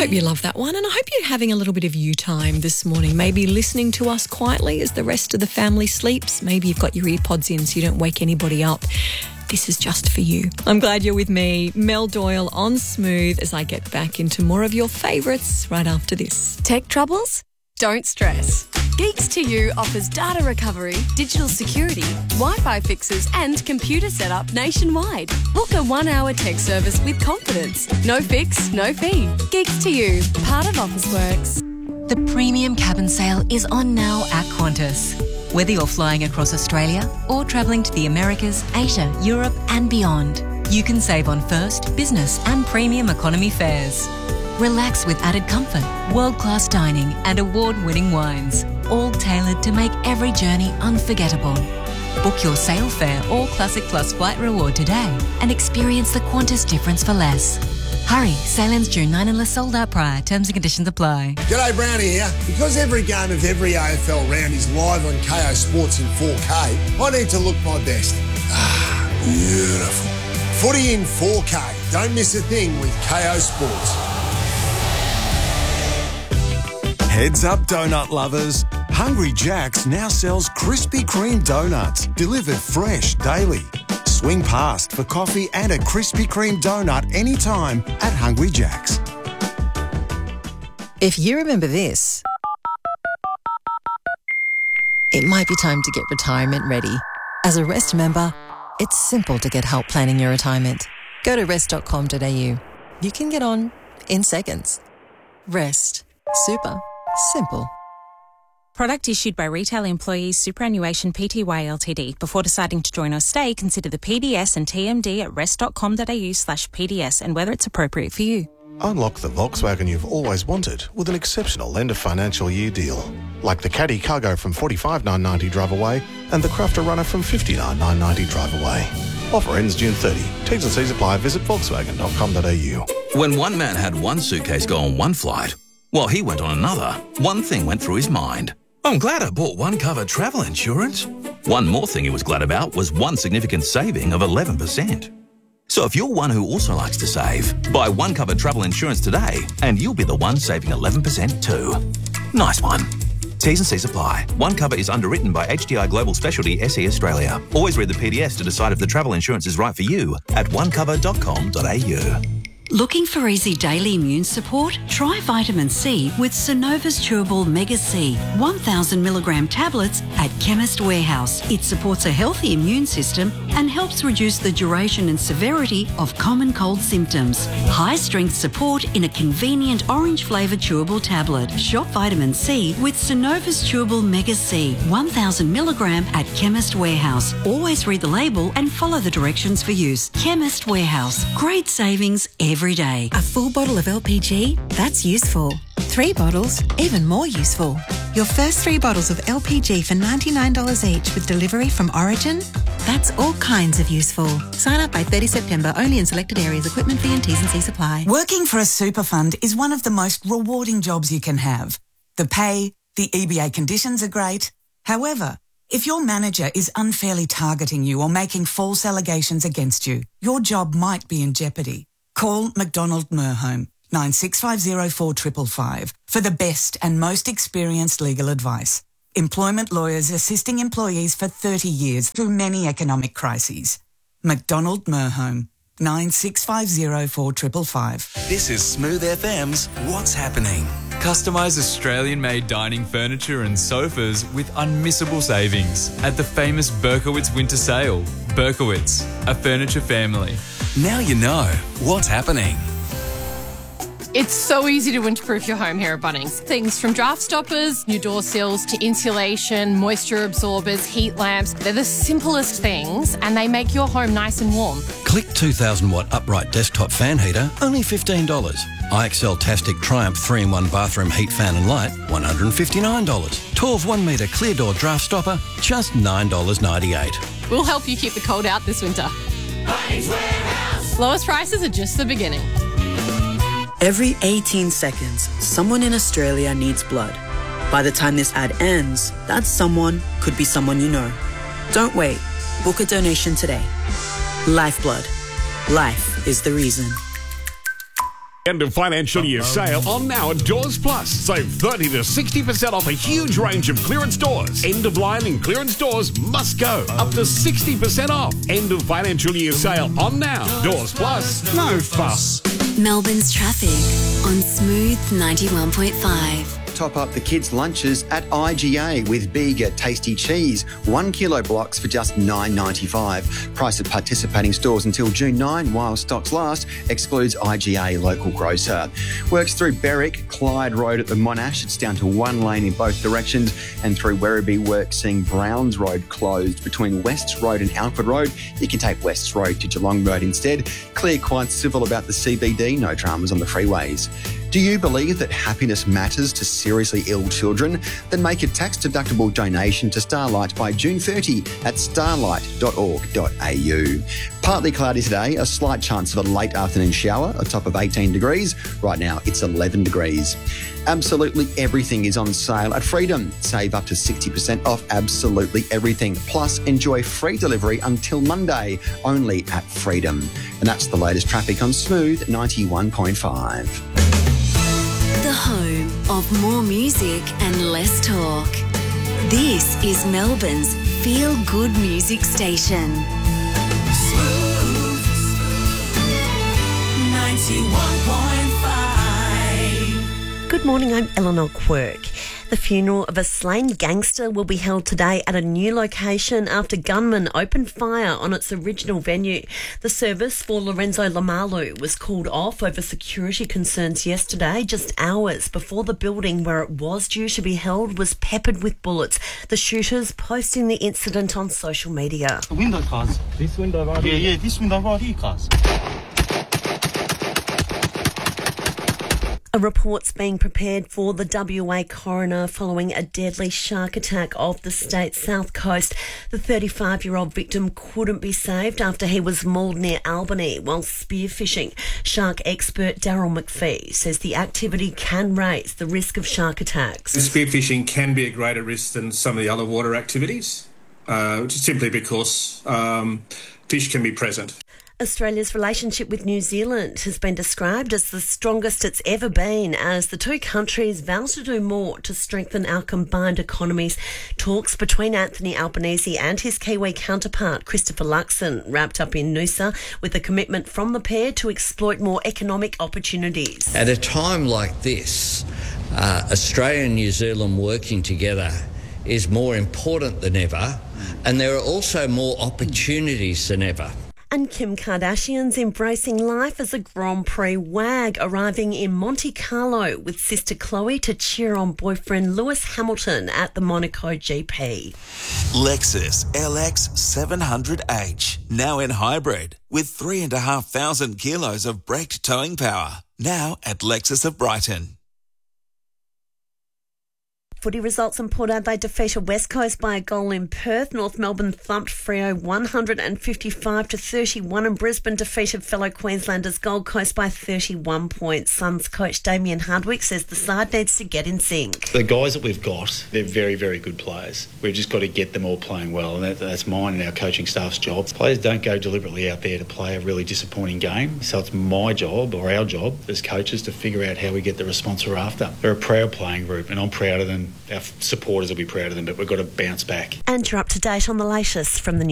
hope you love that one, and I hope you're having a little bit of you time this morning, maybe listening to us quietly as the rest of the family sleeps. Maybe you've got your earpods in so you don't wake anybody up. This is just for you. I'm glad you're with me, Mel Doyle on Smooth, as I get back into more of your favourites right after this. Tech troubles? Don't stress. Geeks to You offers data recovery, digital security, Wi-Fi fixes and computer setup nationwide. Book a 1-hour tech service with confidence. No fix, no fee. Geeks to You, part of Officeworks. The premium cabin sale is on now at Qantas. Whether you're flying across Australia or travelling to the Americas, Asia, Europe and beyond, you can save on first, business and premium economy fares. Relax with added comfort, world-class dining and award-winning wines, all tailored to make every journey unforgettable. Book your sail fare or Classic Plus flight reward today and experience the Qantas difference for less. Hurry, sail ends June 9 unless sold out prior. Terms and conditions apply. G'day, Brownie here. Because every game of every AFL round is live on KO Sports in 4K, I need to look my best. Beautiful. Footy in 4K. Don't miss a thing with KO Sports. Heads up, donut lovers. Hungry Jack's now sells Krispy Kreme donuts, delivered fresh daily. Swing past for coffee and a Krispy Kreme donut anytime at Hungry Jack's. If you remember this, it might be time to get retirement ready. As a Rest member, it's simple to get help planning your retirement. Go to rest.com.au. You can get on in seconds. Rest. Super. Simple. Product issued by Retail Employees Superannuation Pty Ltd. Before deciding to join or stay, consider the PDS and TMD at rest.com.au/PDS and whether it's appropriate for you. Unlock the Volkswagen you've always wanted with an exceptional end of financial year deal. Like the Caddy Cargo from $45,990 drive away and the Crafter Runner from $59,990 drive away. Offer ends June 30. T's and C's apply. Visit volkswagen.com.au. When one man had one suitcase go on one flight, while he went on another, one thing went through his mind. I'm glad I bought one cover travel insurance. One more thing he was glad about was one significant saving of 11%. So if you're one who also likes to save, buy one cover travel insurance today and you'll be the one saving 11% too. Nice one. T's and C's apply. One cover is underwritten by HDI Global Specialty SE Australia. Always read the PDS to decide if the travel insurance is right for you at onecover.com.au. Looking for easy daily immune support? Try vitamin C with Synova's Chewable Mega C, 1,000 milligram tablets at Chemist Warehouse. It supports a healthy immune system and helps reduce the duration and severity of common cold symptoms. High-strength support in a convenient orange-flavoured chewable tablet. Shop vitamin C with Synova's Chewable Mega C, 1,000 milligram at Chemist Warehouse. Always read the label and follow the directions for use. Chemist Warehouse. Great savings every day. A full bottle of LPG? That's useful. 3 bottles? Even more useful. Your first 3 bottles of LPG for $99 each with delivery from Origin? That's all kinds of useful. Sign up by 30 September, only in selected areas. Equipment fee and T's and C's apply. Working for a super fund is one of the most rewarding jobs you can have. The pay, the EBA conditions are great. However, if your manager is unfairly targeting you or making false allegations against you, your job might be in jeopardy. Call McDonald Merhome 9650 4555 for the best and most experienced legal advice. Employment lawyers assisting employees for 30 years through many economic crises. McDonald Merhome 9650 4555. This is Smooth FM's What's Happening. Customise Australian-made dining furniture and sofas with unmissable savings at the famous Berkowitz Winter Sale. Berkowitz, a furniture family. Now you know what's happening. It's so easy to winterproof your home here at Bunnings. Things from draft stoppers, new door sills, to insulation, moisture absorbers, heat lamps. They're the simplest things and they make your home nice and warm. Click 2,000 watt upright desktop fan heater, only $15. IXL Tastic Triumph 3-in-1 bathroom heat fan and light, $159. 12 1 metre clear door draft stopper, just $9.98. We'll help you keep the cold out this winter. Bunnings Warehouse. Lowest prices are just the beginning. Every 18 seconds, someone in Australia needs blood. By the time this ad ends, that someone could be someone you know. Don't wait. Book a donation today. Lifeblood. Life is the reason. End of financial year sale on now at Doors Plus. Save 30 to 60% off a huge range of clearance doors. End of line and clearance doors must go. Up to 60% off. End of financial year sale on now. Doors Plus. No fuss. Melbourne's traffic on Smooth 91.5. Top up the kids' lunches at IGA with big, tasty cheese. 1 kilo blocks for just $9.95. Price at participating stores until June 9 while stocks last. Excludes IGA local grocer. Works through Berwick, Clyde Road at the Monash. It's down to one lane in both directions. And through Werribee, work seeing Browns Road closed. Between Wests Road and Alfred Road, you can take Wests Road to Geelong Road instead. Clear quite civil about the CBD. No dramas on the freeways. Do you believe that happiness matters to seriously ill children? Then make a tax-deductible donation to Starlight by June 30 at starlight.org.au. Partly cloudy today, a slight chance of a late afternoon shower, a top of 18 degrees. Right now, it's 11 degrees. Absolutely everything is on sale at Freedom. Save up to 60% off absolutely everything. Plus, enjoy free delivery until Monday, only at Freedom. And that's the latest traffic on Smooth 91.5. The home of more music and less talk. This is Melbourne's feel-good music station. Smooth 91.5. Good morning, I'm Eleanor Quirk. The funeral of a slain gangster will be held today at a new location after gunmen opened fire on its original venue. The service for Lorenzo Lamalu was called off over security concerns yesterday, just hours before the building where it was due to be held was peppered with bullets. The shooters posting the incident on social media. The window, cars. This window right here? Yeah, this window right here, cars. A report's being prepared for the WA coroner following a deadly shark attack off the state's south coast. The 35-year-old victim couldn't be saved after he was mauled near Albany while spearfishing. Shark expert Daryl McPhee says the activity can raise the risk of shark attacks. Spearfishing can be a greater risk than some of the other water activities, simply because fish can be present. Australia's relationship with New Zealand has been described as the strongest it's ever been as the two countries vow to do more to strengthen our combined economies. Talks between Anthony Albanese and his Kiwi counterpart Christopher Luxon wrapped up in Noosa with a commitment from the pair to exploit more economic opportunities. At a time like this, Australia and New Zealand working together is more important than ever, and there are also more opportunities than ever. And Kim Kardashian's embracing life as a Grand Prix wag, arriving in Monte Carlo with sister Chloe to cheer on boyfriend Lewis Hamilton at the Monaco GP. Lexus LX 700H, now in hybrid, with 3,500 kilos of braked towing power. Now at Lexus of Brighton. Footy results, and Port Adelaide defeated West Coast by a goal in Perth. North Melbourne thumped Freo 155-31, and Brisbane defeated fellow Queenslanders Gold Coast by 31 points. Suns coach Damien Hardwick says the side needs to get in sync. The guys that we've got, they're very, very good players. We've just got to get them all playing well, and that's mine and our coaching staff's job. Players don't go deliberately out there to play a really disappointing game, so it's my job, or our job as coaches, to figure out how we get the response we're after. They're a proud playing group, and I'm proud of them. Our supporters will be proud of them, but we've got to bounce back. And you're up to date on the latest from the